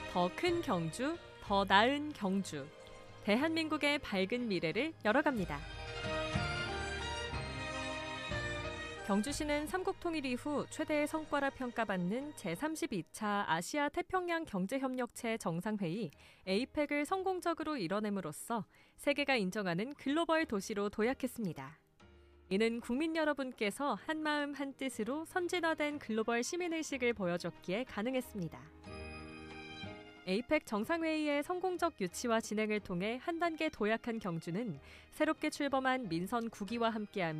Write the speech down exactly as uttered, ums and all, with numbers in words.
더 큰 경주, 더 나은 경주. 대한민국의 밝은 미래를 열어갑니다. 경주시는 삼국통일 이후 최대의 성과라 평가받는 제삼십이 차 아시아 태평양 경제협력체 정상회의 에이펙을 성공적으로 이뤄냄으로써 세계가 인정하는 글로벌 도시로 도약했습니다. 이는 국민 여러분께서 한마음 한뜻으로 선진화된 글로벌 시민의식을 보여줬기에 가능했습니다. 에이펙 정상회의의 성공적 유치와 진행을 통해 한 단계 도약한 경주는 새롭게 출범한 민선 구 기와 함께하며